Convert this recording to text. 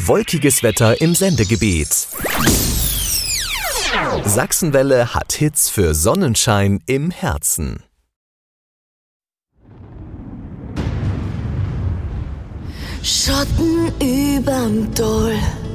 Wolkiges Wetter im Sendegebiet. Sachsenwelle hat Hits für Sonnenschein im Herzen. Schatten überm Tal,